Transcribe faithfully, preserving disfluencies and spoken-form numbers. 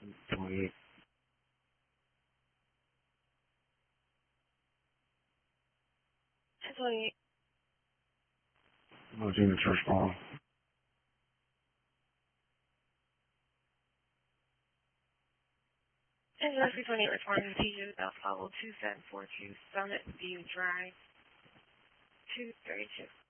twenty-eight. ten twenty-eight. I was in the church ball. And the three twenty-eight responding to teachers about follow two seven four two Summit View Drive, two thirty-two.